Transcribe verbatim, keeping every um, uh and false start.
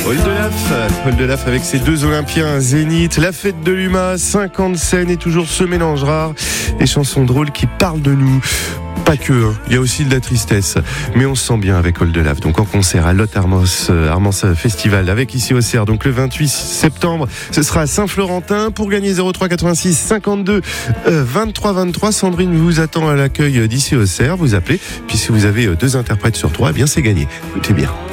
Oldelaf, Oldelaf avec ses deux Olympiens Zénith, la fête de l'U M A, cinquante scènes et toujours ce mélange rare, des chansons drôles qui parlent de nous. Pas que, hein. Il y a aussi de la tristesse, mais on se sent bien avec Oldelaf. Donc en concert à Lot Armos, euh, Armans Festival avec ici au Cerf. Donc le vingt-huit septembre, ce sera à Saint-Florentin. Pour gagner zéro trois quatre-vingt-six cinquante-deux vingt-trois vingt-trois, Sandrine vous attend à l'accueil d'ici au Cerf. Vous appelez, puis si vous avez deux interprètes sur trois, eh bien c'est gagné. Écoutez bien.